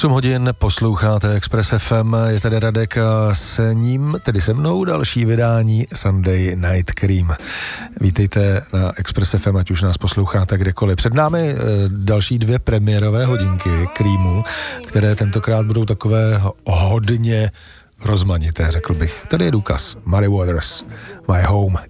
8 hodin posloucháte Express FM, je tady Radek a s ním, tedy se mnou, další vydání Sunday Night Cream. Vítejte na Express FM, ať už nás posloucháte kdekoliv. Před námi další 2 premiérové hodinky Creamu, které tentokrát budou takové hodně rozmanité, řekl bych. Tady je důkaz. Muddy Waters, My Home